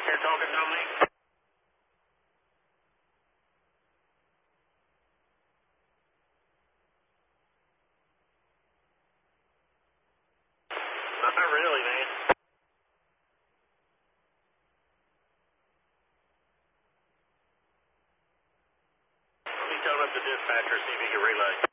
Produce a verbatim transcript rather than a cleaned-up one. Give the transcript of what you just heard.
back here talking, Dominique? Not really, man. Let me tell up the dispatcher, see if he can relay.